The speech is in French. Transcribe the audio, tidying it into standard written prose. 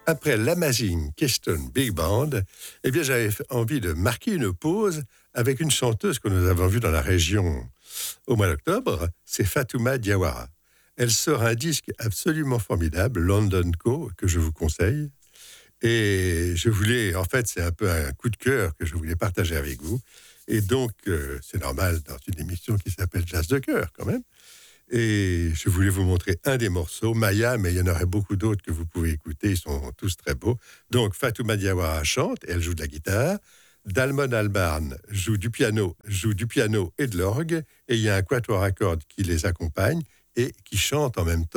après l'Amazing Keystone Big Band, eh bien, j'avais envie de marquer une pause avec une chanteuse que nous avons vue dans la région au mois d'octobre, c'est Fatouma Diawara. Elle sort un disque absolument formidable, London Co, que je vous conseille. Et je voulais, en fait, c'est un peu un coup de cœur que je voulais partager avec vous. Et donc, c'est normal dans une émission qui s'appelle Jazz de cœur, quand même. Et je voulais vous montrer un des morceaux, Maya, mais il y en aurait beaucoup d'autres que vous pouvez écouter, ils sont tous très beaux. Donc, Fatouma Diawara chante, elle joue de la guitare. Dalmon Albarn joue du piano et de l'orgue, et il y a un quatuor à cordes qui les accompagne et qui chante en même temps.